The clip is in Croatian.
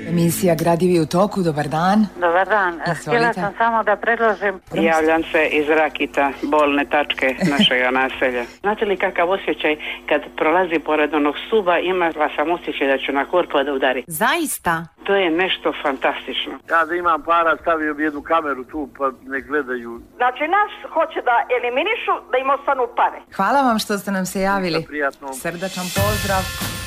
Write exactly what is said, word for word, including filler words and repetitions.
Emisija Gradivi u toku, dobar dan. Dobar dan, htjela sam samo da predložim. Javljam se iz Rakita, bolne tačke našega naselja. Znate li kakav osjećaj kad prolazi pored onog stuba, ima sam osjećaj da ću na korpu da udari. Zaista? To je nešto fantastično. Ja da imam para, stavio bi jednu kameru tu pa ne gledaju. Znači nas hoće da eliminišu, da im ostanu pare. Hvala vam što ste nam se javili. Srdačan pozdrav.